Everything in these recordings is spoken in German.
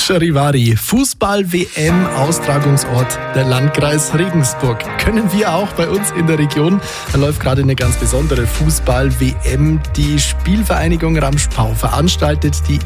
Charivari, Fußball-WM, Austragungsort der Landkreis Regensburg. Können wir auch bei uns in der Region. Da läuft gerade eine ganz besondere Fußball-WM. Die Spielvereinigung Ramschpau veranstaltet die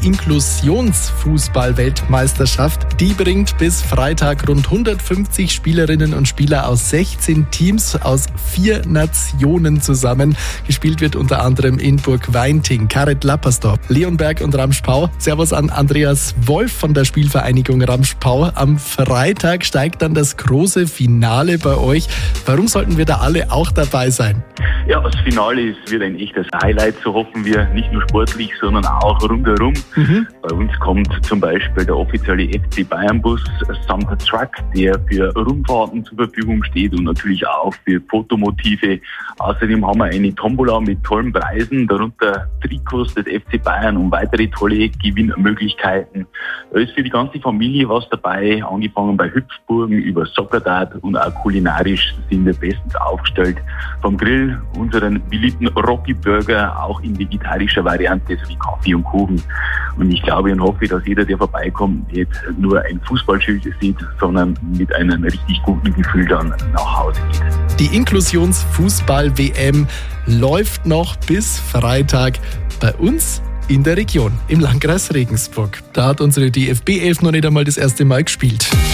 Inklusionsfußball-Weltmeisterschaft. Die bringt bis Freitag rund 150 Spielerinnen und Spieler aus 16 Teams aus 4 Nationen zusammen. Gespielt wird unter anderem in Burg-Weinting, Karet-Lappersdorf, Leonberg und Ramschpau. Servus an Andreas Wolf von der Spielvereinigung Ramschpau. Am Freitag steigt dann das große Finale bei euch. Warum sollten wir da alle auch dabei sein? Ja, das Finale wird ein echtes Highlight, so hoffen wir, nicht nur sportlich, sondern auch rundherum. Bei uns kommt zum Beispiel der offizielle FC Bayern-Bus samt Truck, der für Rundfahrten zur Verfügung steht und natürlich auch für Fotomotive. Außerdem haben wir eine Tombola mit tollen Preisen, darunter Trikots des FC Bayern und weitere tolle Gewinnmöglichkeiten. Da ist für die ganze Familie was dabei, angefangen bei Hüpfburgen über Sockerdart und auch kulinarisch sind wir bestens aufgestellt. Vom Grill unseren beliebten Rocky Burger, auch in vegetarischer Variante sowie Kaffee und Kuchen. Und ich glaube und hoffe, dass jeder, der vorbeikommt, nicht nur ein Fußballschild sieht, sondern mit einem richtig guten Gefühl dann nach Hause geht. Die Inklusionsfußball-WM läuft noch bis Freitag bei uns in der Region, im Landkreis Regensburg. Da hat unsere DFB 11 noch nicht einmal das erste Mal gespielt.